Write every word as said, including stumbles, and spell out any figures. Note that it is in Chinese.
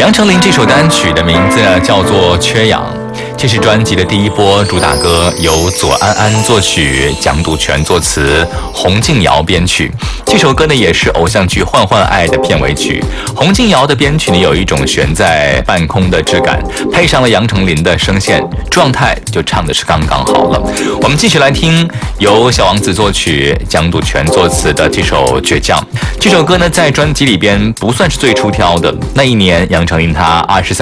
杨丞琳这首单曲的名字呢叫做《缺氧》，这是专辑的第一波主打歌，由左安安作曲，蒋笃权作词，洪敬尧编曲。这首歌呢也是偶像剧《换换爱》的片尾曲。洪敬尧的编曲呢有一种悬在半空的质感，配上了杨丞琳的声线，状态就唱的是刚刚好了。我们继续来听由小王子作曲，蒋笃权作词的这首《倔强》。这首歌呢在专辑里边不算是最出挑的。那一年杨丞琳她二十三